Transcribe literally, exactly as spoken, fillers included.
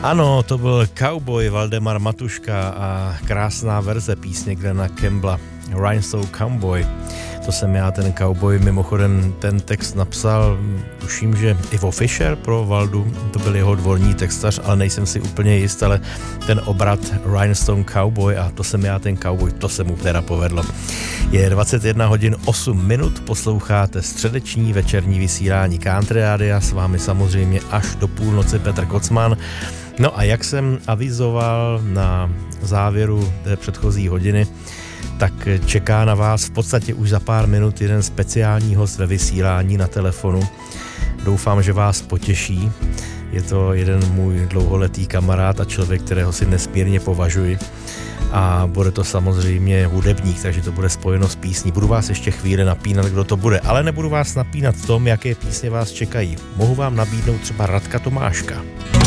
Ano, to byl Cowboy Valdemar Matuška a krásná verze písně Glena Campbella Rhinestone Cowboy. To jsem já, ten cowboy, mimochodem ten text napsal, tuším, že Ivo Fischer pro Valdu, to byl jeho dvorní textař, ale nejsem si úplně jist, ale ten obrat Rhinestone Cowboy a to jsem já, ten cowboy, to se mu teda povedlo. Je dvacet jedna hodin osm minut, posloucháte středeční večerní vysílání Country Rádia, s vámi samozřejmě až do půlnoci Petr Kocman. No a jak jsem avizoval na závěru té předchozí hodiny, tak čeká na vás v podstatě už za pár minut jeden speciální host ve vysílání na telefonu. Doufám, že vás potěší. Je to jeden můj dlouholetý kamarád a člověk, kterého si nesmírně považuji. A bude to samozřejmě hudebník, takže to bude spojeno s písní. Budu vás ještě chvíli napínat, kdo to bude, ale nebudu vás napínat v tom, jaké písně vás čekají. Mohu vám nabídnout třeba Radka Tomáška.